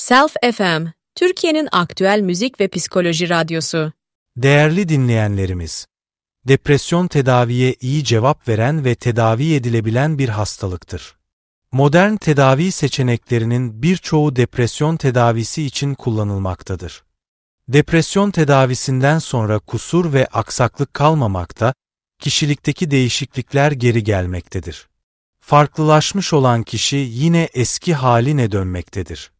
Self FM, Türkiye'nin aktüel müzik ve psikoloji radyosu. Değerli dinleyenlerimiz, depresyon tedaviye iyi cevap veren ve tedavi edilebilen bir hastalıktır. Modern tedavi seçeneklerinin birçoğu depresyon tedavisi için kullanılmaktadır. Depresyon tedavisinden sonra kusur ve aksaklık kalmamakta, kişilikteki değişiklikler geri gelmektedir. Farklılaşmış olan kişi yine eski haline dönmektedir.